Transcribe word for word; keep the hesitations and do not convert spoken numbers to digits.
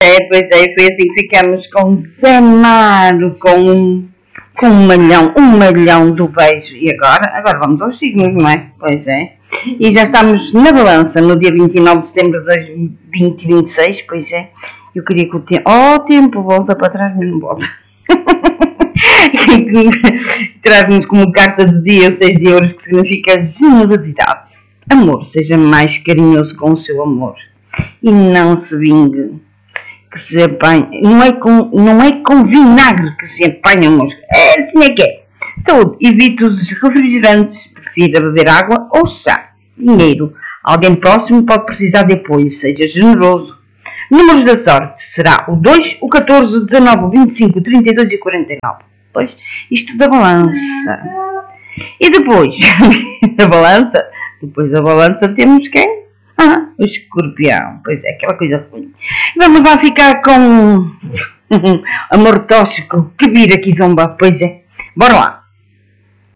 é, pois é, foi assim que ficamos com Zé Mário, com, com um milhão, um milhão do beijo. E agora? Agora vamos aos signos, não é? Pois é. E já estamos na balança, no dia vinte e nove de setembro de dois mil e vinte e seis, pois é. Eu queria que o tempo... Oh, o tempo volta para trás, mas não volta. Traz-nos como carta do dia os seis de euros, que significa generosidade. Amor, seja mais carinhoso com o seu amor. E não se vingue, que se apanhe. Não é com, não é com vinagre que se apanha a mosca. É assim é que é. Saúde, evite os refrigerantes. Prefira beber água ou chá. Dinheiro. Alguém próximo pode precisar de apoio. Seja generoso. Números da sorte. Será o dois, o catorze, o dezanove, o vinte e cinco, o trinta e dois e o quarenta e nove. Pois, isto da balança. E depois da balança, depois da balança temos quem? Ah, o escorpião. Pois é, aquela coisa ruim. Vamos lá ficar com amor tóxico que vira aqui zomba. Pois é. Bora lá.